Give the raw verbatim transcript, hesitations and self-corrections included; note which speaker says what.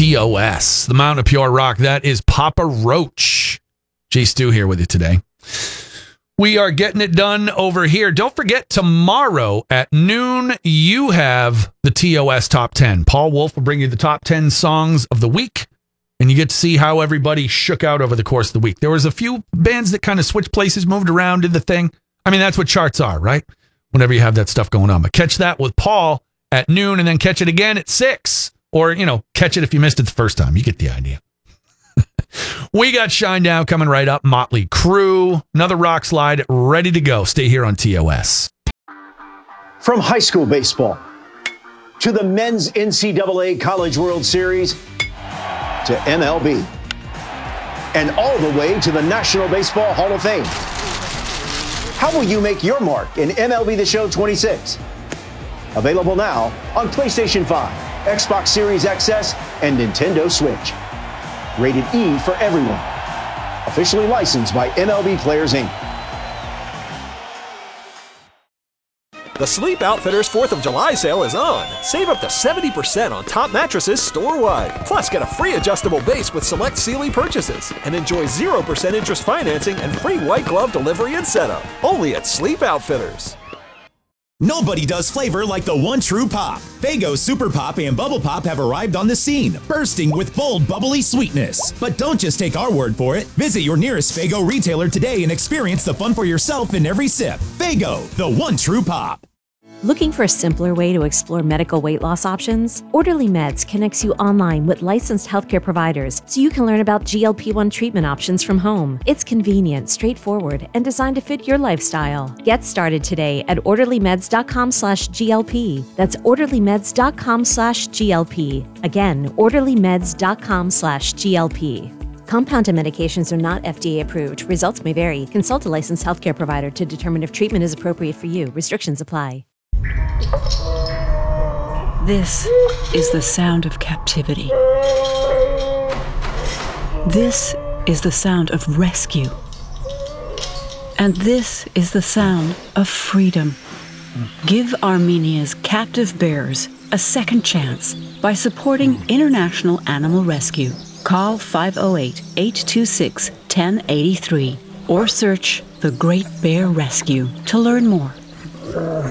Speaker 1: T O S, the Mountain of Pure Rock. That is Papa Roach. Jay Stu here with you today. We are getting it done over here. Don't forget, tomorrow at noon, you have the T O S Top ten. Paul Wolf will bring you the top ten songs of the week, and you get to see how everybody shook out over the course of the week. There was a few bands that kind of switched places, moved around, did the thing. I mean, that's what charts are, right? Whenever you have that stuff going on. But catch that with Paul at noon, and then catch it again at six. Or, you know, catch it if you missed it the first time. You get the idea. We got Shinedown coming right up. Motley Crue, another rock slide, ready to go. Stay here on T O S.
Speaker 2: From high school baseball to the men's N C double A College World Series to M L B and all the way to the National Baseball Hall of Fame. How will you make your mark in M L B The Show twenty-six? Available now on PlayStation five, Xbox Series X S, and Nintendo Switch. Rated E for everyone. Officially licensed by M L B Players, Incorporated.
Speaker 3: The Sleep Outfitters fourth of July sale is on. Save up to seventy percent on top mattresses store-wide. Plus, get a free adjustable base with select Sealy purchases. And enjoy zero percent interest financing and free white glove delivery and setup. Only at Sleep Outfitters.
Speaker 4: Nobody does flavor like the one true pop. Faygo Super Pop and Bubble Pop have arrived on the scene, bursting with bold, bubbly sweetness. But don't just take our word for it. Visit your nearest Faygo retailer today and experience the fun for yourself in every sip. Faygo, the one true pop.
Speaker 5: Looking for a simpler way to explore medical weight loss options? Orderly Meds connects you online with licensed healthcare providers so you can learn about G L P one treatment options from home. It's convenient, straightforward, and designed to fit your lifestyle. Get started today at orderlymeds.com slash GLP. That's orderlymeds.com slash GLP. Again, orderlymeds.com slash GLP. Compounded medications are not F D A approved. Results may vary. Consult a licensed healthcare provider to determine if treatment is appropriate for you. Restrictions apply.
Speaker 6: This is the sound of captivity. This is the sound of rescue. And this is the sound of freedom. Give Armenia's captive bears a second chance by supporting International Animal Rescue. Call five oh eight, eight two six, one oh eight three or search The Great Bear Rescue to learn more.